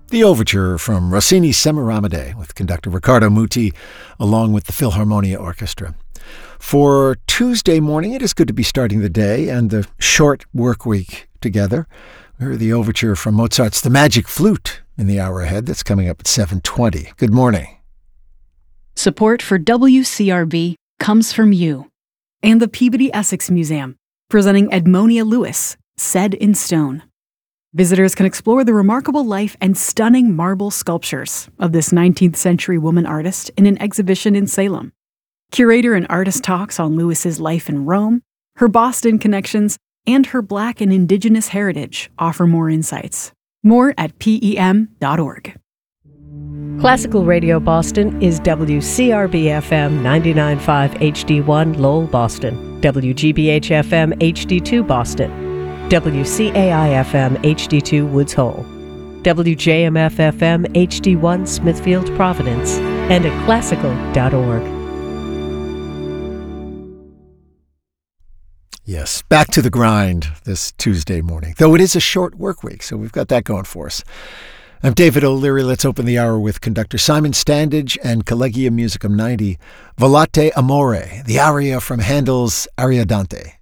The overture from Rossini's Semiramide with conductor Riccardo Muti, along with the Philharmonia Orchestra. For Tuesday morning, it is good to be starting the day and the short work week together. We heard the overture from Mozart's The Magic Flute in the hour ahead. That's coming up at 7:20. Good morning. Support for WCRB comes from you and the Peabody Essex Museum, presenting Edmonia Lewis, Set in Stone. Visitors can explore the remarkable life and stunning marble sculptures of this 19th century woman artist in an exhibition in Salem. Curator and artist talks on Lewis's life in Rome, her Boston connections, and her Black and Indigenous heritage offer more insights. More at PEM.org. Classical Radio Boston is WCRB-FM 99.5 HD1 Lowell, Boston, WGBH-FM HD2 Boston, WCAI-FM HD2 Woods Hole, WJMF-FM HD1 Smithfield, Providence, and at classical.org. Yes, back to the grind this Tuesday morning, though it is a short work week, so we've got that going for us. I'm David O'Leary. Let's open the hour with conductor Simon Standage and Collegium Musicum 90, Volate Amore, the aria from Handel's Ariadante.